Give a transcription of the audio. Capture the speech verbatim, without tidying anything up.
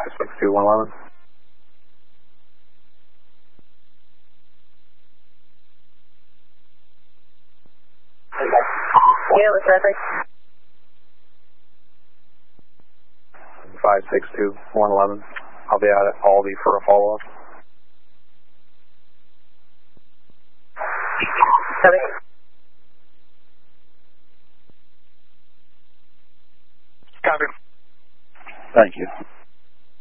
five six two one eleven. Yeah, it was Bradley. five six two one eleven. I'll be out at Aldi for a follow-up. Copy. Copy. Thank you.